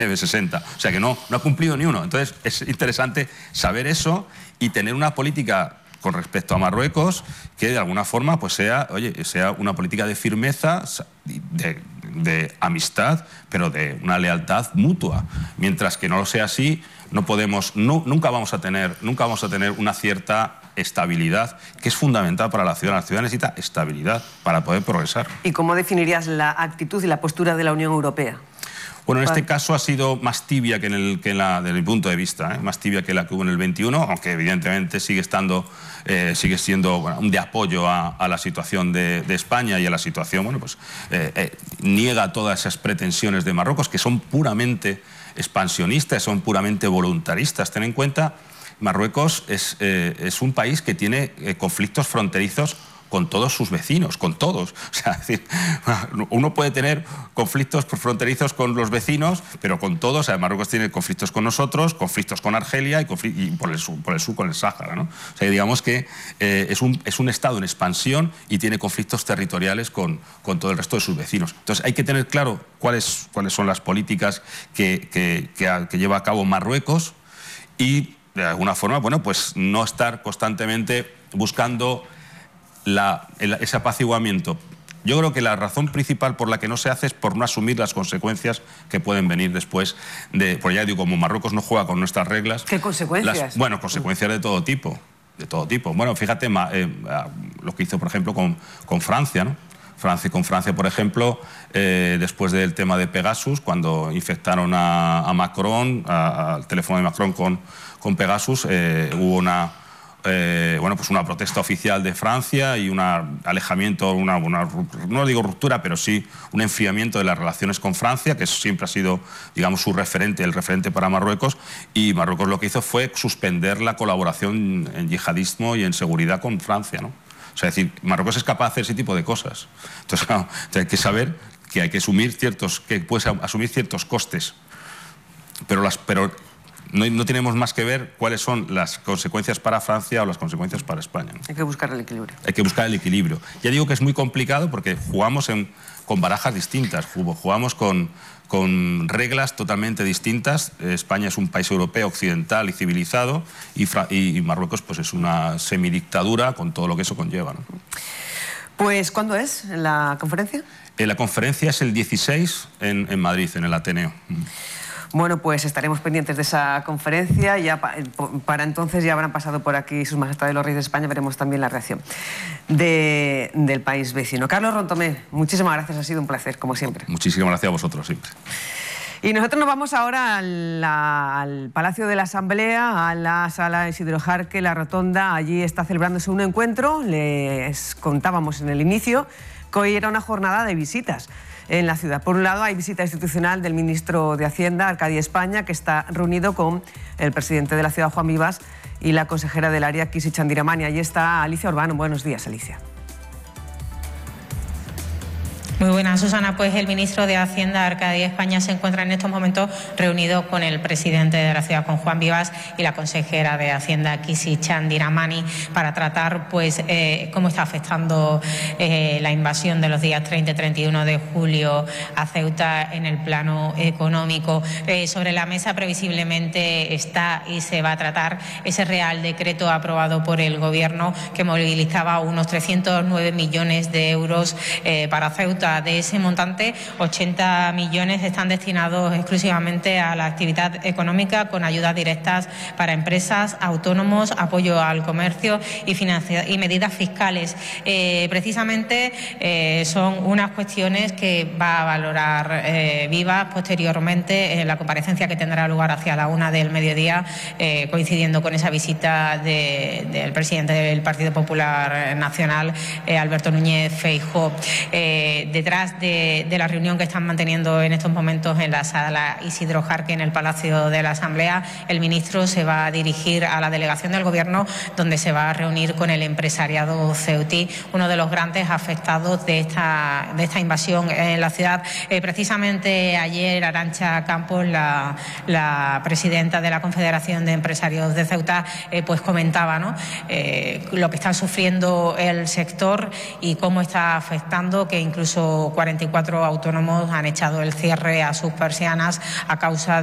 F-60. O sea que no ha cumplido ni uno. Entonces es interesante saber eso y tener una política con respecto a Marruecos que de alguna forma pues sea una política de firmeza, de amistad, pero de una lealtad mutua. Mientras que no lo sea así, nunca vamos a tener una cierta estabilidad, que es fundamental para la ciudad. La ciudad necesita estabilidad para poder progresar. ¿Y cómo definirías la actitud y la postura de la Unión Europea? Bueno, en este caso ha sido más tibia desde mi punto de vista, más tibia que la que hubo en el 21, aunque evidentemente sigue siendo de apoyo a la situación de España y a la situación, niega todas esas pretensiones de Marruecos, que son puramente expansionistas, son puramente voluntaristas. Ten en cuenta, Marruecos es un país que tiene conflictos fronterizos con todos sus vecinos, con todos. O sea, es decir, uno puede tener conflictos fronterizos con los vecinos, pero con todos. O sea, Marruecos tiene conflictos con nosotros, conflictos con Argelia y por el sur con el Sáhara, ¿no? O sea, digamos que es un Estado en expansión y tiene conflictos territoriales con todo el resto de sus vecinos. Entonces hay que tener claro cuáles son las políticas que lleva a cabo Marruecos y, de alguna forma, pues no estar constantemente buscando ese apaciguamiento. Yo creo que la razón principal por la que no se hace es por no asumir las consecuencias que pueden venir después porque ya digo, como Marruecos no juega con nuestras reglas... ¿Qué consecuencias? Consecuencias de todo tipo. Bueno, fíjate lo que hizo, por ejemplo, con Francia, ¿no? Con Francia, por ejemplo, después del tema de Pegasus, cuando infectaron a Macron, al teléfono de Macron con Pegasus, hubo una protesta oficial de Francia y un alejamiento, no digo ruptura, pero sí un enfriamiento de las relaciones con Francia, que siempre ha sido, digamos, el referente para Marruecos, y Marruecos lo que hizo fue suspender la colaboración en yihadismo y en seguridad con Francia, ¿no? O sea, es decir, Marruecos es capaz de hacer ese tipo de cosas. Entonces, claro, hay que saber que hay que asumir ciertos costes, pero no tenemos más que ver cuáles son las consecuencias para Francia o las consecuencias para España, ¿no? Hay que buscar el equilibrio. Hay que buscar el equilibrio. Ya digo que es muy complicado porque jugamos con barajas distintas, jugamos con reglas totalmente distintas. España es un país europeo, occidental y civilizado, y Marruecos pues es una semidictadura con todo lo que eso conlleva, ¿no? Pues, ¿cuándo es la conferencia? La conferencia es el 16 en Madrid, en el Ateneo. Bueno, pues estaremos pendientes de esa conferencia. Ya para entonces ya habrán pasado por aquí Sus Majestades los Reyes de España. Veremos también la reacción del país vecino. Carlos Rontomé, muchísimas gracias. Ha sido un placer, como siempre. Muchísimas gracias a vosotros, siempre. Y nosotros nos vamos ahora al Palacio de la Asamblea, a la Sala Isidro Jarque, la Rotonda. Allí está celebrándose un encuentro. Les contábamos en el inicio que hoy era una jornada de visitas en la ciudad. Por un lado, hay visita institucional del ministro de Hacienda, Arcadi España, que está reunido con el presidente de la ciudad, Juan Vivas, y la consejera del área, Kisi Chandiramani. Allí está Alicia Urbano. Buenos días, Alicia. Muy buenas, Susana. Pues el ministro de Hacienda, Arcadi España, se encuentra en estos momentos reunido con el presidente de la ciudad, con Juan Vivas, y la consejera de Hacienda, Kisi Chandiramani, para tratar cómo está afectando la invasión de los días 30 y 31 de julio a Ceuta en el plano económico. Sobre la mesa previsiblemente está y se va a tratar ese Real Decreto aprobado por el Gobierno que movilizaba unos 309 millones de euros para Ceuta. De ese montante, 80 millones están destinados exclusivamente a la actividad económica, con ayudas directas para empresas, autónomos, apoyo al comercio y medidas fiscales. Precisamente son unas cuestiones que va a valorar Vivas posteriormente en la comparecencia que tendrá lugar hacia la 1 del mediodía, coincidiendo con esa visita del presidente del Partido Popular Nacional, Alberto Núñez Feijóo. Detrás de la reunión que están manteniendo en estos momentos en la Sala Isidro Jarque, en el Palacio de la Asamblea, el ministro se va a dirigir a la delegación del Gobierno, donde se va a reunir con el empresariado ceutí, uno de los grandes afectados de esta invasión en la ciudad. Precisamente ayer Arantxa Campos, la presidenta de la Confederación de Empresarios de Ceuta, pues comentaba, ¿no?, lo que está sufriendo el sector y cómo está afectando, que incluso 144 autónomos han echado el cierre a sus persianas a causa